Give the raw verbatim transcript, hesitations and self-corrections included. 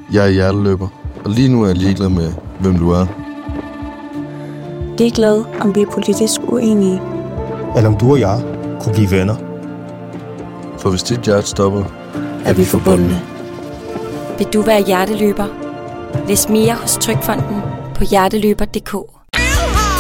Jeg er hjerteløber, og lige nu er jeg ligeglad med, hvem du er. Ligeglad, om vi er politisk uenige. Eller om du og jeg kunne blive venner. For hvis dit hjerte stopper, Er vi forbundne? Vil du være hjerteløber? Læs mere hos Trygfonden på hjerteløber punktum d k.